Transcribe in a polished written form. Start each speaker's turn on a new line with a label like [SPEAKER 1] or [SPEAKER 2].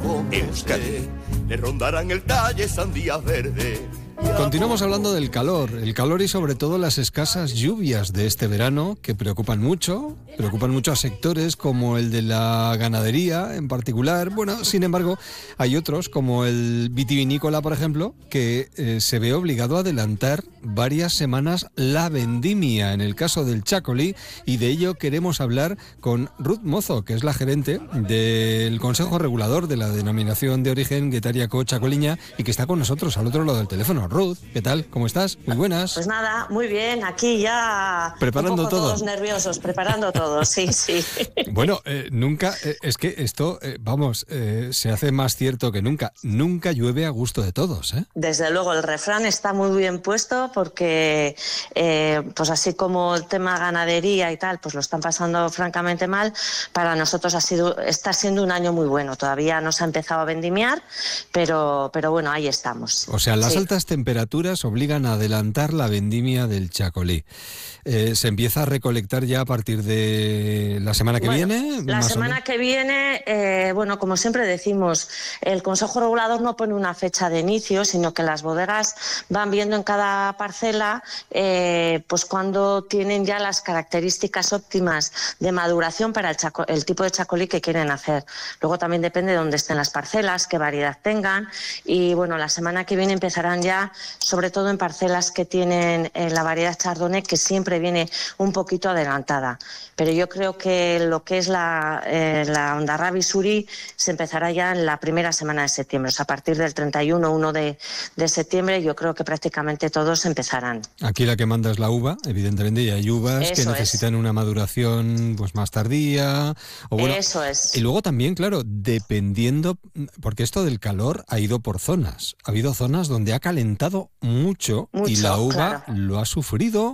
[SPEAKER 1] Euskadi. Le rondarán el talle sandía verde.
[SPEAKER 2] Continuamos hablando del calor, el calor y sobre todo las escasas lluvias de este verano que preocupan mucho a sectores como el de la ganadería en particular. Bueno, sin embargo, hay otros como el vitivinícola, por ejemplo, que se ve obligado a adelantar varias semanas la vendimia en el caso del chacolí, y de ello queremos hablar con Ruth Mozo, que es la gerente del Consejo Regulador de la Denominación de Origen Guetariako-Chacoliña y que está con nosotros al otro lado del teléfono. Ruth, ¿qué tal? ¿Cómo estás? Muy buenas.
[SPEAKER 3] Pues nada, muy bien, aquí ya
[SPEAKER 2] preparando
[SPEAKER 3] un poco
[SPEAKER 2] todo.
[SPEAKER 3] Todos nerviosos, preparando todo, sí.
[SPEAKER 2] Bueno, nunca, es que esto, se hace más cierto que nunca. Nunca llueve a gusto de todos, ¿eh?
[SPEAKER 3] Desde luego, el refrán está muy bien puesto porque, pues así como el tema ganadería y tal, pues lo están pasando francamente mal, para nosotros está siendo un año muy bueno. Todavía no se ha empezado a vendimiar, pero bueno, ahí estamos.
[SPEAKER 2] O sea, las altas temperaturas obligan a adelantar la vendimia del chacolí. ¿Se empieza a recolectar ya a partir de la semana que viene?
[SPEAKER 3] La semana que viene, como siempre decimos, el Consejo Regulador no pone una fecha de inicio, sino que las bodegas van viendo en cada parcela pues cuando tienen ya las características óptimas de maduración para el tipo de chacolí que quieren hacer. Luego también depende de dónde estén las parcelas, qué variedad tengan, y bueno, la semana que viene empezarán ya, sobre todo en parcelas que tienen la variedad Chardonnay, que siempre viene un poquito adelantada. Pero yo creo que lo que es la Ondarrabia Suri se empezará ya en la primera semana de septiembre. O sea, a partir del 1 de septiembre yo creo que prácticamente todos empezarán.
[SPEAKER 2] Aquí la que manda es la uva, evidentemente, y hay uvas que necesitan una maduración pues más tardía.
[SPEAKER 3] Eso es.
[SPEAKER 2] Y luego también, claro, dependiendo, porque esto del calor ha ido por zonas. Ha habido zonas donde ha calentado mucho y la uva lo ha sufrido.